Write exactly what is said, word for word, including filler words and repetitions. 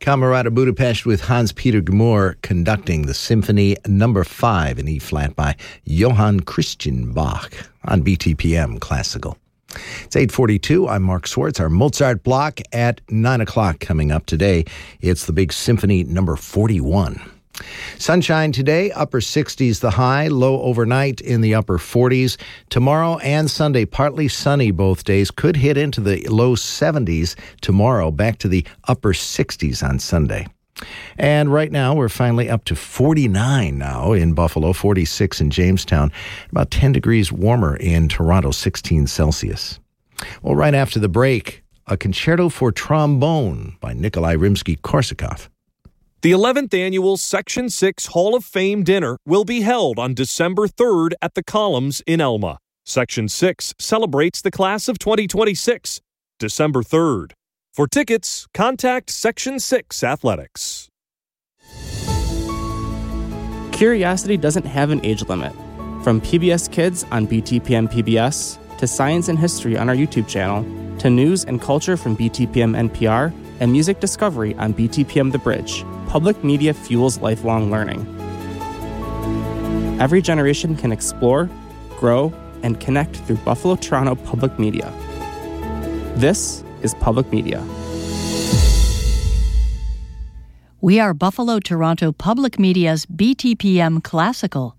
Camerata Budapest with Hans-Peter Gmour conducting the Symphony Number five in E-flat by Johann Christian Bach on B T P M Classical. It's eight forty-two. I'm Mark Swartz. Our Mozart block at nine o'clock coming up today. It's the big Symphony Number forty-one. Sunshine today, upper sixties the high, low overnight in the upper forties. Tomorrow and Sunday, partly sunny both days. Could hit into the low seventies tomorrow, back to the upper sixties on Sunday. And right now, we're finally up to forty-nine now in Buffalo, forty-six in Jamestown, about ten degrees warmer in Toronto, sixteen Celsius. Well, right after the break, a concerto for trombone by Nikolai Rimsky-Korsakov. The eleventh Annual Section six Hall of Fame Dinner will be held on December third at the Columns in Elma. Section six celebrates the class of twenty twenty-six, December third. For tickets, contact Section six Athletics. Curiosity doesn't have an age limit. From P B S Kids on B T P M P B S, to Science and History on our YouTube channel, to news and culture from B T P M N P R, and music discovery on B T P M The Bridge, public media fuels lifelong learning. Every generation can explore, grow, and connect through Buffalo Toronto Public Media. This is Public Media. We are Buffalo Toronto Public Media's B T P M Classical.